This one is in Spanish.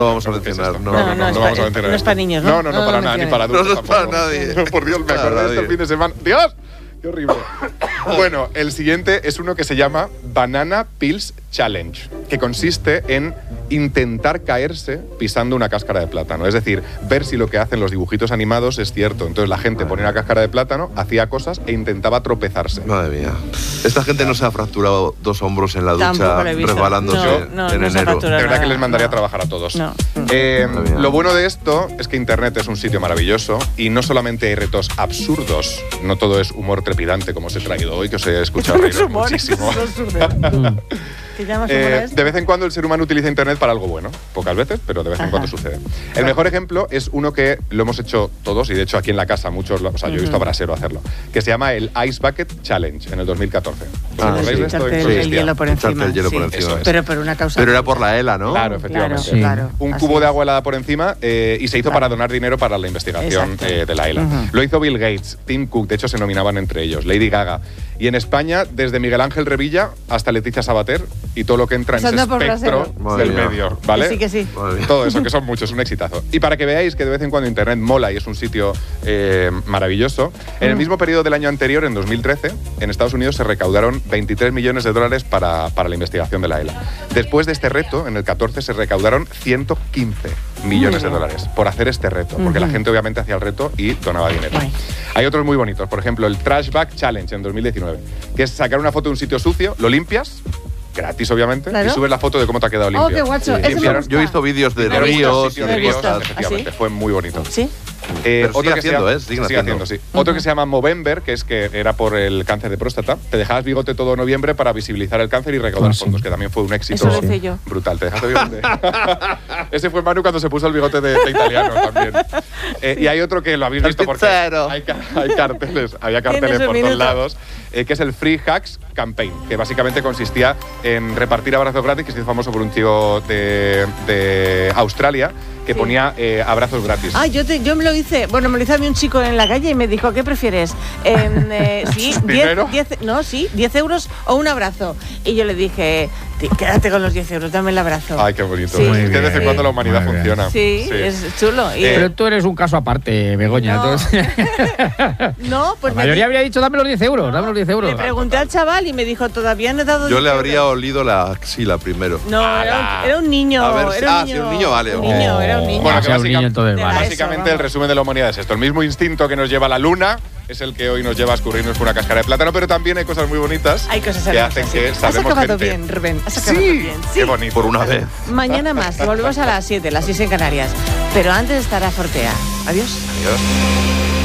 No vamos a mencionar, No vamos a mencionar. No es para niños, ¿no? No, para nada, ni para adultos. No es para nadie. Por Dios, me acordé de este fin de semana. ¡Dios! ¡Qué horrible! Bueno, el siguiente es uno que se llama Banana Peels Challenge, que consiste en intentar caerse pisando una cáscara de plátano. Es decir, ver si lo que hacen los dibujitos animados es cierto. Entonces la gente ponía una cáscara de plátano, hacía cosas e intentaba tropezarse. Madre mía. Esta gente no se ha fracturado 2 hombros en la ducha resbalándose en enero. De verdad que les mandaría a trabajar a todos. Lo bueno de esto es que Internet es un sitio maravilloso y no solamente hay retos absurdos, no todo es humor trepidante como os he traído hoy, que os he escuchado reír muchísimo. De vez en cuando el ser humano utiliza Internet para algo bueno. Pocas veces, pero de vez en cuando sucede. El mejor ejemplo es uno que lo hemos hecho todos, y de hecho aquí en la casa muchos, yo he visto a Brasero hacerlo, que se llama el Ice Bucket Challenge en el 2014. ¿Recordáis de esto? El hielo por encima. El hielo por encima. Pero por una causa. Pero era por la ELA, ¿no? Claro, efectivamente. Claro, un cubo de agua helada por encima y se hizo para donar dinero para la investigación de la ELA. Lo hizo Bill Gates, Tim Cook, de hecho se nominaban entre ellos, Lady Gaga. Y en España, desde Miguel Ángel Revilla hasta Leticia Sabater y todo lo que entra en ese espectro del medio, ¿vale? Sí que sí. Todo eso, que son muchos, un exitazo. Y para que veáis que de vez en cuando Internet mola y es un sitio maravilloso, en el mismo periodo del año anterior, en 2013, en Estados Unidos se recaudaron $23 millones para la investigación de la ELA. Después de este reto, en el 14, se recaudaron $115 millones por hacer este reto, porque la gente obviamente hacía el reto y donaba dinero. Hay otros muy bonitos, por ejemplo, el Trash Bag Challenge en 2019, que es sacar una foto de un sitio sucio, lo limpias, gratis obviamente, y subes la foto de cómo te ha quedado limpio. ¡Oh, qué guacho! Yo he visto vídeos de ríos, efectivamente, fue muy bonito. ¿Sí? Otro que siguen haciendo. sí. Otro que se llama Movember, que era por el cáncer de próstata. Te dejabas bigote todo noviembre para visibilizar el cáncer y recaudar fondos, que también fue un éxito brutal. Te dejaste bigote. Ese fue Manu cuando se puso el bigote de italiano también. Y hay otro que lo habéis visto porque hay carteles, había carteles por todos lados, que es el Free Hugs Campaign, que básicamente consistía en repartir abrazos gratis, que se hizo famoso por un tío de Australia, que ponía abrazos gratis. Yo me lo hice. Bueno, me lo hizo a mí un chico en la calle y me dijo, ¿qué prefieres? Sí, 10 euros o un abrazo. Y yo le dije, quédate con los 10 euros, dame el abrazo. Ay, qué bonito. Sí. Es que de vez en cuando la humanidad funciona. Sí, es chulo. Pero tú eres un caso aparte, Begoña. No, No, pues la mayoría habría dicho, dame los 10 euros, dame los 10 euros. Le pregunté al chaval y me dijo, todavía no he dado 10 euros. Yo le habría euros. olido la axila primero. No, era un niño. A ver, era un si un niño vale. Era un niño. Bueno, que un niño, entonces, básicamente el resumen de la humanidad es esto. El mismo instinto que nos lleva a la luna es el que hoy nos lleva a escurrirnos por una cáscara de plátano, pero también hay cosas muy bonitas que hacen que sabemos Has acabado gente. bien, Rubén. Has acabado bien. Sí. Qué bonito. Por una vez. Mañana más. Volvemos a las 7, las 6 en Canarias. Pero antes estará Fortea. Adiós. Adiós.